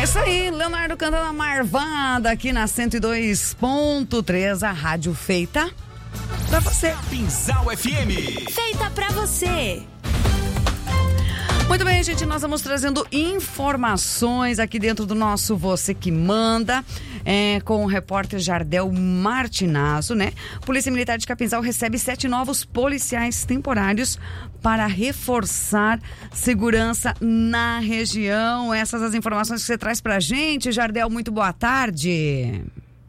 Isso aí, Leonardo cantando a Marvada aqui na 102.3, a rádio feita pra você. Capinzal FM. Feita pra você. Muito bem, gente, nós vamos trazendo informações aqui dentro do nosso Você Que Manda, com o repórter Jardel Martinazzo, né? Polícia Militar de Capinzal recebe 7 novos policiais temporários para reforçar segurança na região. Essas as informações que você traz pra gente, Jardel, muito boa tarde.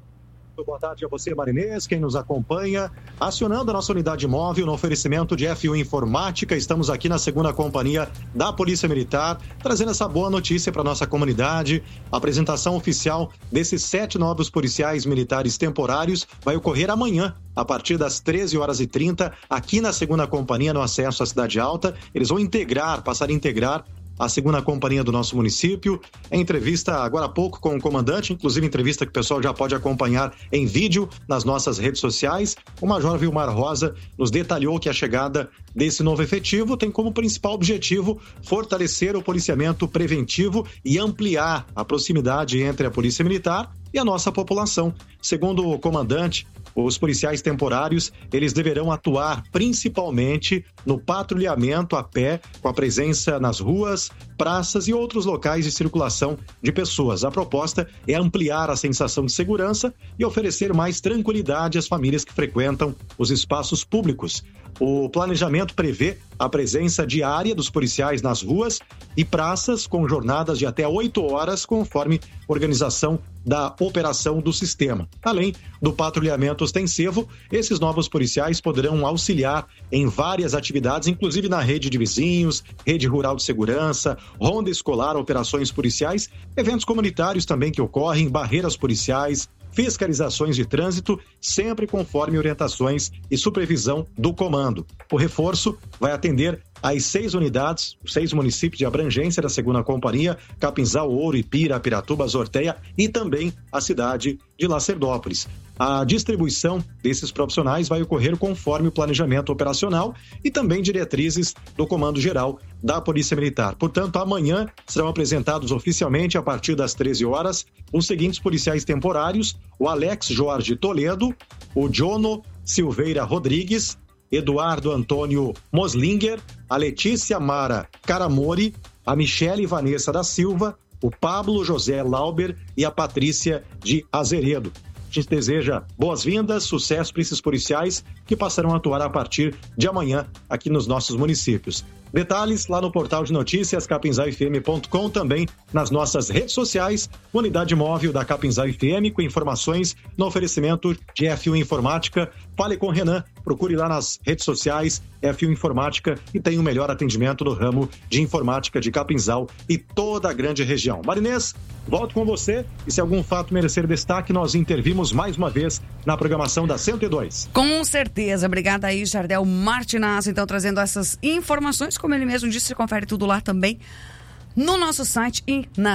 Boa tarde a você, Marinês, quem nos acompanha. Acionando a nossa unidade móvel no oferecimento de F1 Informática, estamos aqui na 2ª Companhia da Polícia Militar, trazendo essa boa notícia para nossa comunidade. A apresentação oficial desses 7 novos policiais militares temporários vai ocorrer amanhã, a partir das 13h30, aqui na 2ª Companhia, no acesso à Cidade Alta. Eles vão passar a integrar a 2ª Companhia do nosso município. Entrevista agora há pouco com o comandante, inclusive entrevista que o pessoal já pode acompanhar em vídeo nas nossas redes sociais. O Major Vilmar Rosa nos detalhou que a chegada desse novo efetivo tem como principal objetivo fortalecer o policiamento preventivo e ampliar a proximidade entre a Polícia Militar e a nossa população. Segundo o comandante, os policiais temporários, eles deverão atuar principalmente no patrulhamento a pé, com a presença nas ruas, praças e outros locais de circulação de pessoas. A proposta é ampliar a sensação de segurança e oferecer mais tranquilidade às famílias que frequentam os espaços públicos. O planejamento prevê a presença diária dos policiais nas ruas e praças, com jornadas de até 8 horas, conforme organização da operação do sistema. Além do patrulhamento ostensivo, esses novos policiais poderão auxiliar em várias atividades, inclusive na rede de vizinhos, rede rural de segurança, ronda escolar, operações policiais, eventos comunitários também que ocorrem, barreiras policiais, fiscalizações de trânsito, sempre conforme orientações e supervisão do comando. O reforço vai atender às 6 unidades, 6 municípios de abrangência da 2ª Companhia, Capinzal, Ouro, Ipira, Piratuba, Zorteia e também a cidade de Lacerdópolis. A distribuição desses profissionais vai ocorrer conforme o planejamento operacional e também diretrizes do Comando Geral da Polícia Militar. Portanto, amanhã serão apresentados oficialmente, a partir das 13 horas, os seguintes policiais temporários: o Alex Jorge Toledo, o Jono Silveira Rodrigues, Eduardo Antônio Moslinger, a Letícia Mara Caramori, a Michele Vanessa da Silva, o Pablo José Lauber e a Patrícia de Azeredo. A gente deseja boas-vindas, sucesso para esses policiais que passarão a atuar a partir de amanhã aqui nos nossos municípios. Detalhes lá no portal de notícias capinzalfm.com, também nas nossas redes sociais, unidade móvel da Capinzal FM, com informações no oferecimento de F1 Informática. Fale com o Renan, procure lá nas redes sociais F1 Informática e tem o melhor atendimento no ramo de informática de Capinzal e toda a grande região. Marinês, volto com você e se algum fato merecer destaque, nós intervimos mais uma vez na programação da 102. Com certeza, obrigada aí, Jardel Martinazzo, então trazendo essas informações, como ele mesmo disse, você confere tudo lá também no nosso site e na